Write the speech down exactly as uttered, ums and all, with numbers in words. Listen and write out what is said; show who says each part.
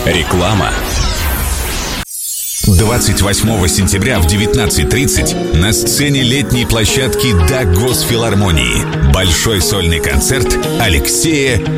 Speaker 1: Реклама. двадцать восьмого сентября в девятнадцать тридцать на сцене летней площадки до Госфилармонии большой сольный концерт Алексея